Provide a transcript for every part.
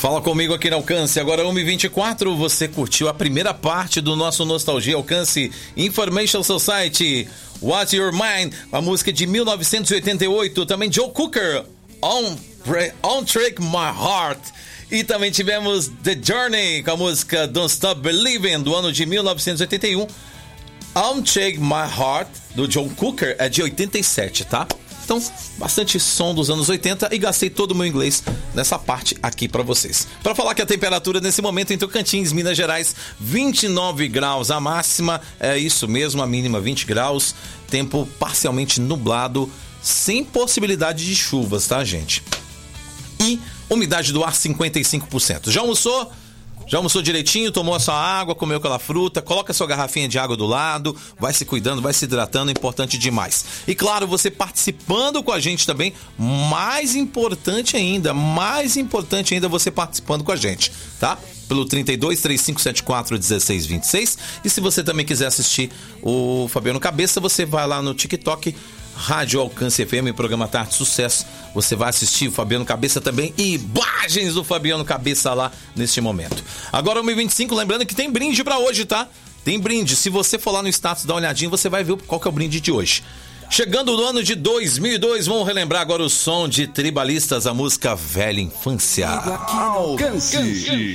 Fala comigo aqui no Alcance, agora 1h24, você curtiu a primeira parte do nosso Nostalgia Alcance Information Society, What's Your Mind, a música de 1988, também Joe Cocker, On Trick My Heart, e também tivemos The Journey com a música Don't Stop Believing, do ano de 1981, On Trick My Heart, do Joe Cocker, é de 87, tá? Então, bastante som dos anos 80 e gastei todo o meu inglês nessa parte aqui pra vocês. Pra falar que a temperatura nesse momento em Tocantins, Minas Gerais, 29 graus. A máxima é isso mesmo, a mínima 20 graus. Tempo parcialmente nublado, sem possibilidade de chuvas, tá, gente? E umidade do ar 55%. Já almoçou? Já almoçou direitinho, tomou a sua água, comeu aquela fruta, coloca a sua garrafinha de água do lado, vai se cuidando, vai se hidratando, é importante demais. E claro, você participando com a gente também, mais importante ainda você participando com a gente, tá? Pelo 32 3574 1626. E se você também quiser assistir o Fabiano Cabeça, você vai lá no TikTok, Rádio Alcance FM, programa Tarde Sucesso. Você vai assistir o Fabiano Cabeça também e imagens do Fabiano Cabeça lá neste momento. Agora 1h25, lembrando que tem brinde pra hoje, tá? Tem brinde. Se você for lá no status, dar uma olhadinha, você vai ver qual que é o brinde de hoje. Chegando no ano de 2002, vamos relembrar agora o som de Tribalistas, a música Velha Infância. Alcance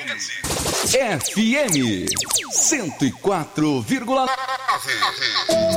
FM 104,9.